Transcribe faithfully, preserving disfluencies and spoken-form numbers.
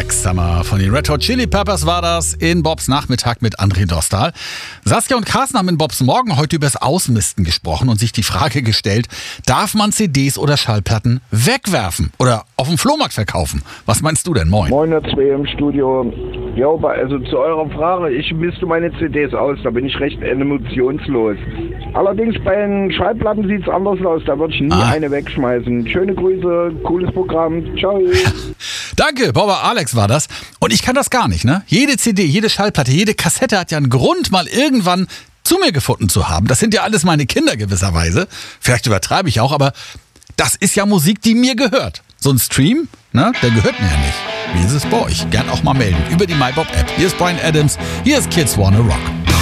Next Summer von den Red Hot Chili Peppers war das in Bobs Nachmittag mit André Dostal. Saskia und Carsten haben in Bobs Morgen heute übers Ausmisten gesprochen und sich die Frage gestellt, darf man C Ds oder Schallplatten wegwerfen oder auf dem Flohmarkt verkaufen? Was meinst du denn? Moin. Moin, ihr zwei im Studio. Ja, also zu eurer Frage, ich misste meine C Ds aus, da bin ich recht emotionslos. Allerdings bei den Schallplatten sieht es anders aus, da würde ich nie ah. eine wegschmeißen. Schöne Grüße, cooles Programm, ciao. Danke, Bauer Alex war das. Und ich kann das gar nicht, ne? Jede C D, jede Schallplatte, jede Kassette hat ja einen Grund, mal irgendwann zu mir gefunden zu haben. Das sind ja alles meine Kinder gewisserweise. Vielleicht übertreibe ich auch, aber das ist ja Musik, die mir gehört. So ein Stream, ne, der gehört mir ja nicht. Wie ist es bei euch? Gern auch mal melden über die MyBob-App. Hier ist Bryan Adams, hier ist Kids Wanna Rock.